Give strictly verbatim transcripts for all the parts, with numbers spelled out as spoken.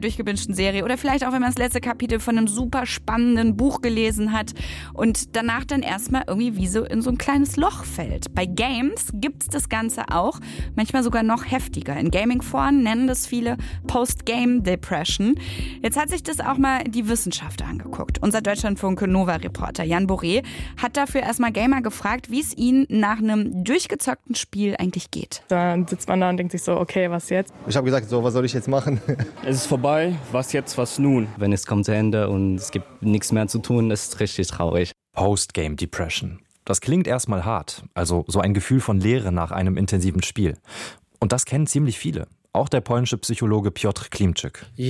durchgebingten Serie oder vielleicht auch, wenn man das letzte Kapitel von einem super spannenden Buch gelesen hat und danach dann erstmal irgendwie wie so in so ein kleines Loch fällt. Bei Games gibt's das Ganze auch, manchmal sogar noch heftiger. In Gaming-Foren nennen das viele Post-Game-Depression. Jetzt hat sich das auch mal die Wissenschaft angeguckt. Unser Deutschlandfunk-Nova-Reporter Jan Boré hat dafür erstmal Gamer gefragt, wie es ihnen nach einem durchgezockten Spiel eigentlich geht. Dann sitzt man da und denkt sich so, okay, was jetzt? Ich habe gesagt, so, was soll ich jetzt machen? Es ist vorbei, was jetzt, was nun? Wenn es kommt zu Ende und es gibt nichts mehr zu tun, ist es richtig traurig. Post-Game Depression. Das klingt erstmal hart, also so ein Gefühl von Leere nach einem intensiven Spiel. Und das kennen ziemlich viele. Auch der polnische Psychologe Piotr Klimczyk. Ich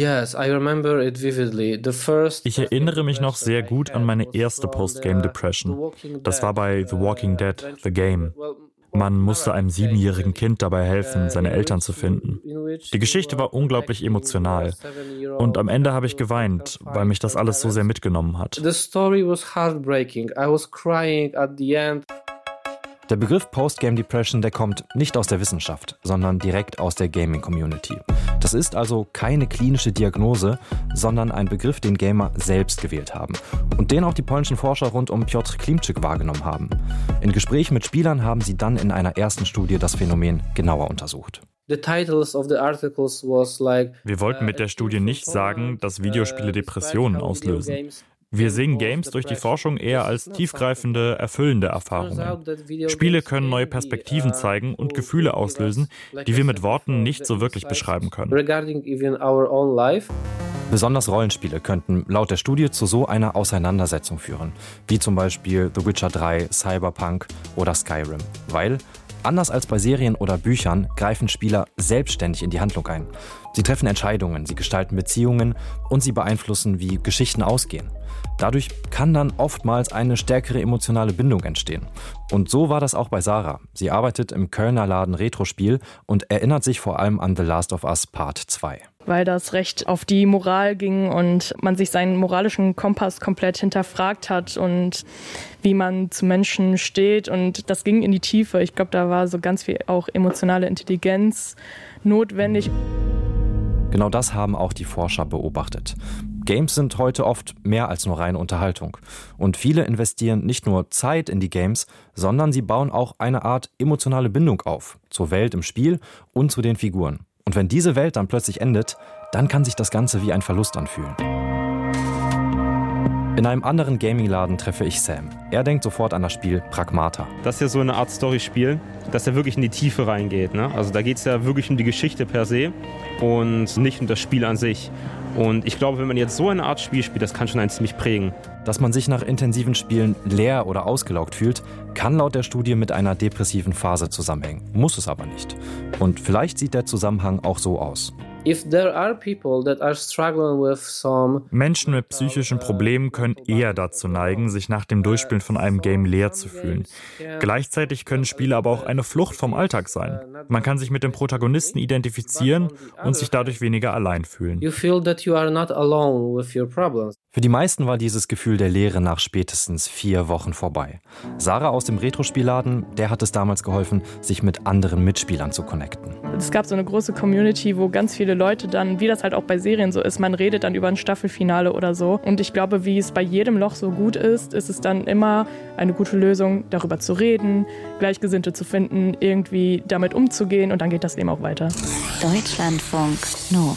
erinnere mich noch sehr gut an meine erste Post-Game Depression. Das war bei The Walking Dead, The Game. Man musste einem siebenjährigen Kind dabei helfen, seine Eltern zu finden. Die Geschichte war unglaublich emotional. Und am Ende habe ich geweint, weil mich das alles so sehr mitgenommen hat. The story was heartbreaking. I was crying at the end. Der Begriff Post-Game Depression, der kommt nicht aus der Wissenschaft, sondern direkt aus der Gaming-Community. Das ist also keine klinische Diagnose, sondern ein Begriff, den Gamer selbst gewählt haben und den auch die polnischen Forscher rund um Piotr Klimczyk wahrgenommen haben. In Gesprächen mit Spielern haben sie dann in einer ersten Studie das Phänomen genauer untersucht. The titles of the articles was like, Wir wollten mit der Studie nicht sagen, dass Videospiele Depressionen auslösen. Wir sehen Games durch die Forschung eher als tiefgreifende, erfüllende Erfahrungen. Spiele können neue Perspektiven zeigen und Gefühle auslösen, die wir mit Worten nicht so wirklich beschreiben können. Besonders Rollenspiele könnten laut der Studie zu so einer Auseinandersetzung führen, wie zum Beispiel The Witcher drei, Cyberpunk oder Skyrim, weil anders als bei Serien oder Büchern greifen Spieler selbstständig in die Handlung ein. Sie treffen Entscheidungen, sie gestalten Beziehungen und sie beeinflussen, wie Geschichten ausgehen. Dadurch kann dann oftmals eine stärkere emotionale Bindung entstehen. Und so war das auch bei Sarah. Sie arbeitet im Kölner Laden Retrospiel und erinnert sich vor allem an The Last of Us Part zwei. Weil das recht auf die Moral ging und man sich seinen moralischen Kompass komplett hinterfragt hat und wie man zu Menschen steht. Und das ging in die Tiefe. Ich glaube, da war so ganz viel auch emotionale Intelligenz notwendig. Genau das haben auch die Forscher beobachtet. Games sind heute oft mehr als nur reine Unterhaltung. Und viele investieren nicht nur Zeit in die Games, sondern sie bauen auch eine Art emotionale Bindung auf. Zur Welt im Spiel und zu den Figuren. Und wenn diese Welt dann plötzlich endet, dann kann sich das Ganze wie ein Verlust anfühlen. In einem anderen Gaming-Laden treffe ich Sam. Er denkt sofort an das Spiel Pragmata. Das ist ja so eine Art Story-Spiel, das ja wirklich in die Tiefe reingeht. Ne? Also da geht es ja wirklich um die Geschichte per se und nicht um das Spiel an sich. Und ich glaube, wenn man jetzt so eine Art Spiel spielt, das kann schon einen ziemlich prägen. Dass man sich nach intensiven Spielen leer oder ausgelaugt fühlt, kann laut der Studie mit einer depressiven Phase zusammenhängen. Muss es aber nicht. Und vielleicht sieht der Zusammenhang auch so aus. Menschen mit psychischen Problemen können eher dazu neigen, sich nach dem Durchspielen von einem Game leer zu fühlen. Gleichzeitig können Spiele aber auch eine Flucht vom Alltag sein. Man kann sich mit dem Protagonisten identifizieren und sich dadurch weniger allein fühlen. Für die meisten war dieses Gefühl der Leere nach spätestens vier Wochen vorbei. Sarah aus dem Retrospielladen, der hat es damals geholfen, sich mit anderen Mitspielern zu connecten. Es gab so eine große Community, wo ganz viele Leute dann, wie das halt auch bei Serien so ist, man redet dann über ein Staffelfinale oder so. Und ich glaube, wie es bei jedem Loch so gut ist, ist es dann immer eine gute Lösung, darüber zu reden, Gleichgesinnte zu finden, irgendwie damit umzugehen und dann geht das eben auch weiter. Deutschlandfunk Nova.